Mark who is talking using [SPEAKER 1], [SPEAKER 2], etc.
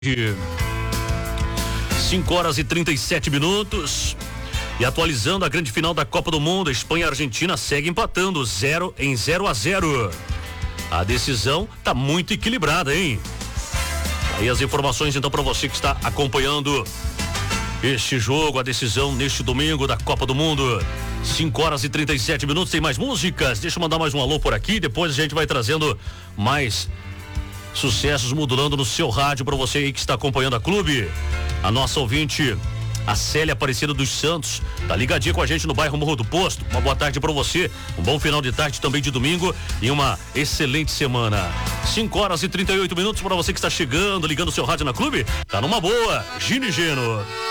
[SPEAKER 1] 5 horas e 37 minutos. E atualizando a grande final da Copa do Mundo, Espanha e Argentina seguem empatando 0 a 0. A decisão tá muito equilibrada, hein? Aí as informações então para você que está acompanhando este jogo, a decisão neste domingo da Copa do Mundo. 5 horas e 37 minutos, tem mais músicas. Deixa eu mandar mais um alô por aqui, depois a gente vai trazendo mais sucessos modulando no seu rádio para você aí que está acompanhando a clube. A nossa ouvinte, a Célia Aparecida dos Santos, tá ligadinha com a gente no bairro Morro do Posto. Uma boa tarde para você, um bom final de tarde também de domingo e uma excelente semana. 5 horas e 38 minutos para você que está chegando, ligando o seu rádio na clube. Tá numa boa, Gino e Geno.